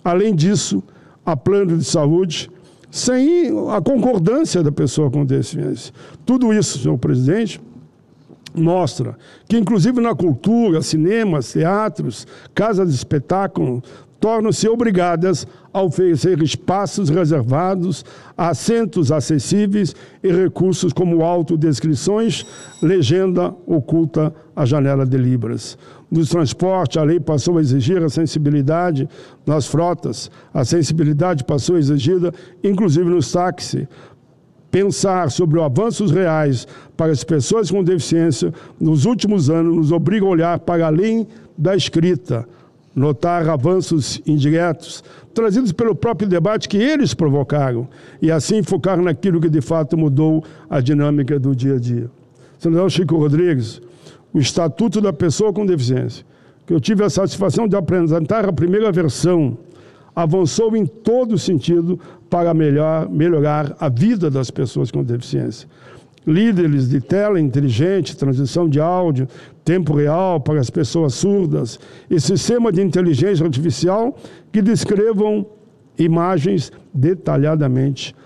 Além disso, há plano de saúde sem a concordância da pessoa com deficiência. Tudo isso, senhor presidente, mostra que, inclusive na cultura, cinemas, teatros, casas de espetáculo, tornam-se obrigadas a oferecer espaços reservados, assentos acessíveis e recursos como autodescrições, legenda oculta à janela de Libras. No transporte, a lei passou a exigir a sensibilidade nas frotas, a sensibilidade passou a exigida, inclusive nos táxis. Pensar sobre os avanços reais para as pessoas com deficiência nos últimos anos nos obriga a olhar para além da escrita, notar avanços indiretos, trazidos pelo próprio debate que eles provocaram, e assim focar naquilo que de fato mudou a dinâmica do dia a dia. Senador Chico Rodrigues, o Estatuto da Pessoa com Deficiência, que eu tive a satisfação de apresentar a primeira versão, avançou em todo sentido para melhorar a vida das pessoas com deficiência. Líderes de tela inteligente, transição de áudio, tempo real para as pessoas surdas e sistema de inteligência artificial que descrevam imagens detalhadamente.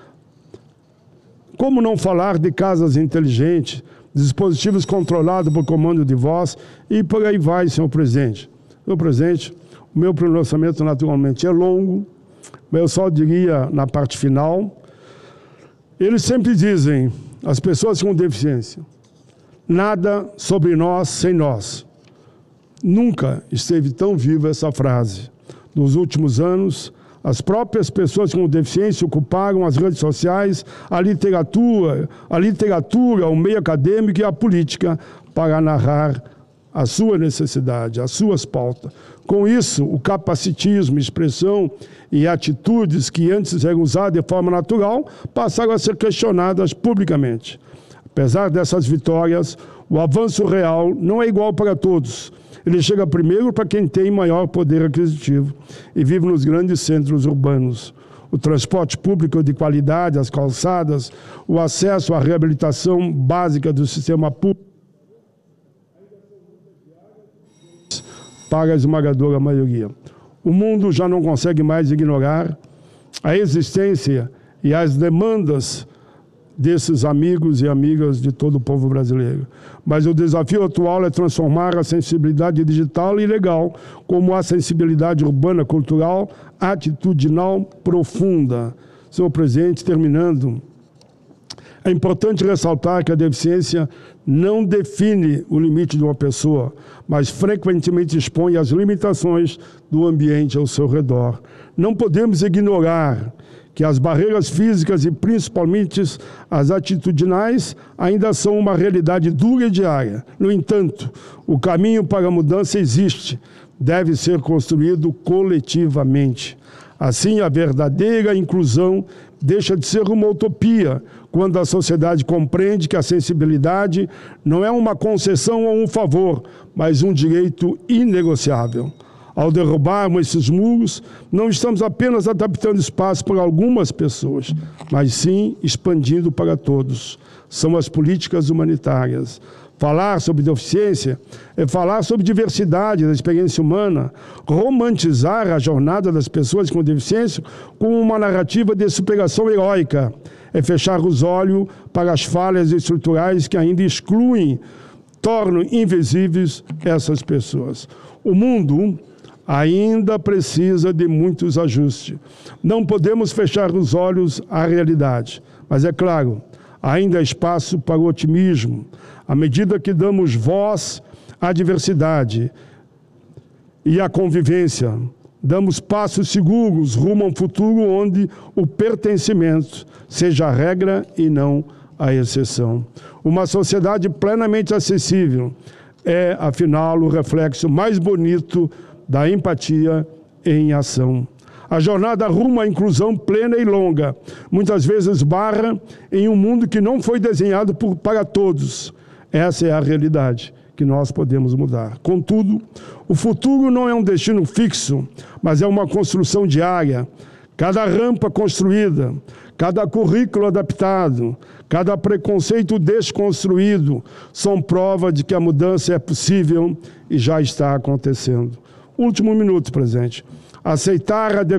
Como não falar de casas inteligentes, dispositivos controlados por comando de voz e por aí vai, senhor presidente. Senhor presidente, o meu pronunciamento naturalmente é longo, mas eu só diria na parte final. Eles sempre dizem, as pessoas com deficiência, nada sobre nós sem nós. Nunca esteve tão viva essa frase. Nos últimos anos, as próprias pessoas com deficiência ocuparam as redes sociais, a literatura, o meio acadêmico e a política para narrar a sua necessidade, as suas pautas. Com isso, o capacitismo, expressão e atitudes que antes eram usadas de forma natural passaram a ser questionadas publicamente. Apesar dessas vitórias, o avanço real não é igual para todos. Ele chega primeiro para quem tem maior poder aquisitivo e vive nos grandes centros urbanos. O transporte público de qualidade, as calçadas, o acesso à reabilitação básica do sistema público, para a esmagadora maioria. O mundo já não consegue mais ignorar a existência e as demandas desses amigos e amigas de todo o povo brasileiro. Mas o desafio atual é transformar a sensibilidade digital e legal como a sensibilidade urbana, cultural, atitudinal profunda. Senhor presidente, terminando, é importante ressaltar que a deficiência não define o limite de uma pessoa, mas frequentemente expõe as limitações do ambiente ao seu redor. Não podemos ignorar que as barreiras físicas e principalmente as atitudinais ainda são uma realidade dura e diária. No entanto, o caminho para a mudança existe, deve ser construído coletivamente. Assim, a verdadeira inclusão deixa de ser uma utopia quando a sociedade compreende que a sensibilidade não é uma concessão ou um favor, mas um direito inegociável. Ao derrubarmos esses muros, não estamos apenas adaptando espaço para algumas pessoas, mas sim expandindo para todos. São as políticas humanitárias. Falar sobre deficiência é falar sobre diversidade da experiência humana, romantizar a jornada das pessoas com deficiência com uma narrativa de superação heróica. É fechar os olhos para as falhas estruturais que ainda excluem, tornam invisíveis essas pessoas. O mundo ainda precisa de muitos ajustes. Não podemos fechar os olhos à realidade, mas é claro, ainda há espaço para o otimismo. À medida que damos voz à diversidade e à convivência, damos passos seguros rumo a um futuro onde o pertencimento seja a regra e não a exceção. Uma sociedade plenamente acessível é, afinal, o reflexo mais bonito da empatia em ação. A jornada rumo à inclusão plena e longa, muitas vezes barra em um mundo que não foi desenhado para todos. Essa é a realidade que nós podemos mudar. Contudo, o futuro não é um destino fixo, mas é uma construção diária. Cada rampa construída, cada currículo adaptado, cada preconceito desconstruído são prova de que a mudança é possível e já está acontecendo. Último minuto, presidente. Aceitar a